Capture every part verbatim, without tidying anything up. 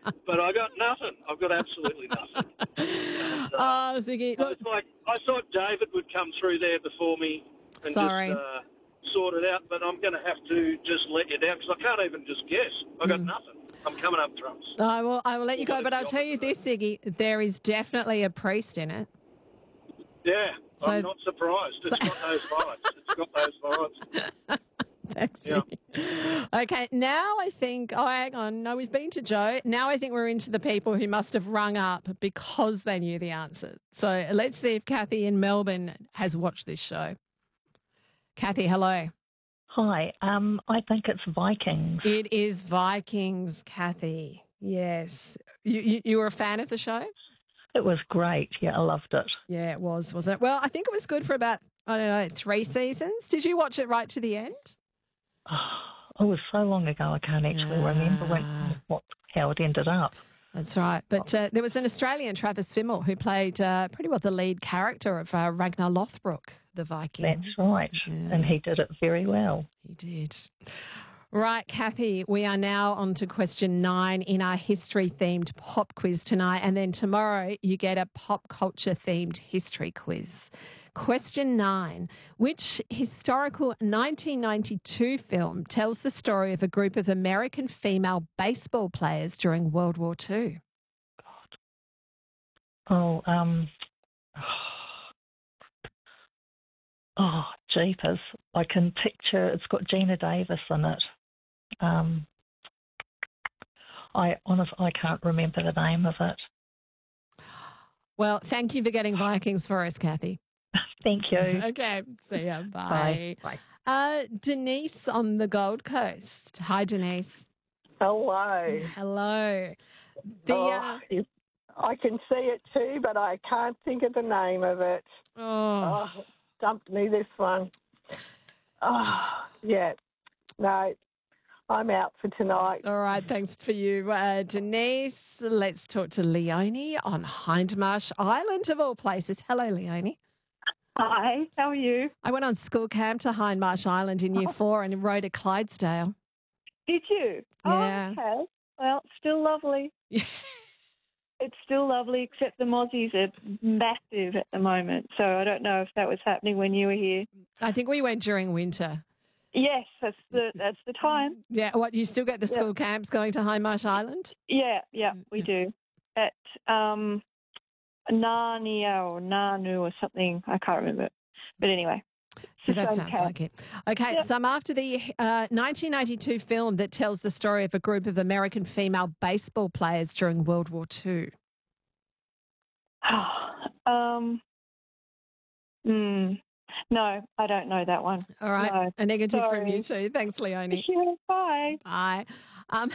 but I got nothing. I've got absolutely nothing. And, uh, Oh, Ziggy. I, Look, was like, I thought David would come through there before me and Sorry. just uh, sort it out, but I'm going to have to just let you down because I can't even just guess. I got Mm. nothing. I'm coming up trumps. I will, I will let you go, Well, but I'll tell you this, Ziggy. There is definitely a priest in it. Yeah, So- I'm not surprised. It's so- got those vibes. It's got those vibes. Thanks, Yeah. Ziggy. Okay, now I think, oh, hang on. No, we've been to Joe. Now I think we're into the people who must have rung up because they knew the answer. So let's see if Kathy in Melbourne has watched this show. Kathy, hello. Hi, um, I think it's Vikings. It is Vikings, Kathy. Yes. You, you, you were a fan of the show? It was great. Yeah, I loved it. Yeah, it was, wasn't it? Well, I think it was good for about, I don't know, three seasons. Did you watch it right to the end? Oh, it was so long ago, I can't actually Yeah. remember when, what, how it ended up. That's right. But uh, there was an Australian, Travis Fimmel, who played uh, pretty well the lead character of uh, Ragnar Lothbrok, the Viking. That's right. Yeah. And he did it very well. He did. Right, Kathy, we are now on to question nine in our history-themed pop quiz tonight. And then tomorrow you get a pop culture-themed history quiz. Question nine. Which historical nineteen ninety-two film tells the story of a group of American female baseball players during World War Two? Oh, um, oh, jeepers. I can picture, it's got Gina Davis in it. Um, I honestly, I can't remember the name of it. Well, thank you for getting Vikings for us, Kathy. Thank you. Okay, see ya. Bye. Bye. Uh, Denise on the Gold Coast. Hi, Denise. Hello. Hello. The Oh, uh, you- I can see it too, but I can't think of the name of it. oh, Oh, stumped me, this one. Oh, yeah. No, I'm out for tonight. all right. Thanks for you, uh, Denise. Let's talk to Leonie on Hindmarsh Island, of all places. Hello, Leonie. Hi, how are you? I went on school camp to Hindmarsh Island in year four and rode a Clydesdale. Did you? Yeah. Oh, okay. Well, it's still lovely. It's still lovely, except the mozzies are massive at the moment. So I don't know if that was happening when you were here. I think we went during winter. Yes, that's the that's the time. Yeah. What, you still get the Yeah. school camps going to Hindmarsh Island? Yeah, yeah, we do. At um, Narnia or Nanu or something. I can't remember. But anyway. it's Yeah, the that same sounds camp. like it. Okay, Yeah. so I'm after the uh, nineteen ninety-two film that tells the story of a group of American female baseball players during World War Two. um. Hmm. No, I don't know that one. All right, No. a negative from you Sorry. too. Thanks, Leonie. Yeah, bye. Bye. Um,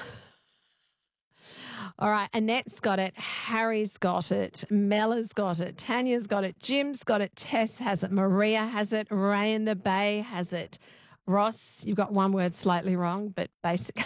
all right, Annette's got it. Harry's got it. Mella's got it. Tanya's got it. Jim's got it. Tess has it. Maria has it. Ray in the Bay has it. Ross, you've got one word slightly wrong, but basic.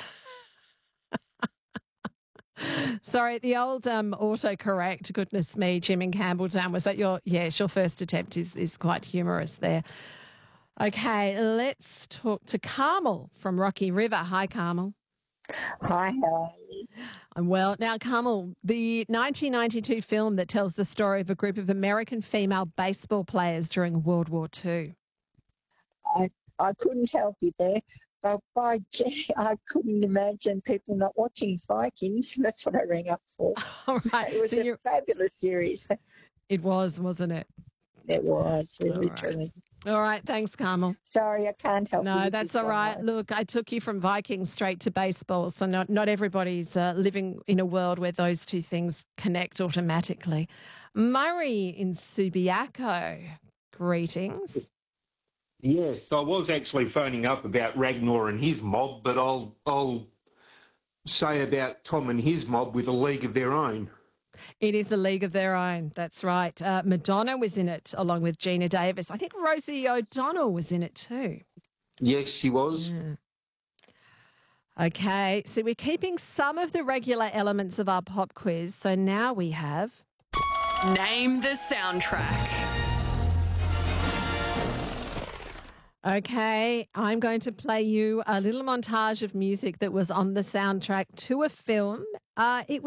Sorry, the old um, autocorrect. Goodness me, Jim in Campbelltown. Was that your? Yes, your first attempt is is quite humorous there. Okay, let's talk to Carmel from Rocky River. Hi, Carmel. Hi, how are you? I'm well. Now, Carmel, the nineteen ninety-two film that tells the story of a group of American female baseball players during World War Two. I, I couldn't help you there, but by gee, I couldn't imagine people not watching Vikings. That's what I rang up for. All right. It was So a you're, fabulous series. it was, wasn't it? It was, really, All right. truly. All right. Thanks, Carmel. Sorry, I can't help you. No, with that's this all one, right. though. Look, I took you from Vikings straight to baseball, so not not everybody's uh, living in a world where those two things connect automatically. Murray in Subiaco, greetings. Yes, I was actually phoning up about Ragnar and his mob, but I'll I'll say about Tom and his mob with a league of their own. It is a league of their own. That's right. Uh, Madonna was in it along with Gina Davis. I think Rosie O'Donnell was in it too. Yes, she was. Yeah. Okay, so we're keeping some of the regular elements of our pop quiz. So now we have Name the soundtrack. Okay, I'm going to play you a little montage of music that was on the soundtrack to a film. Uh, it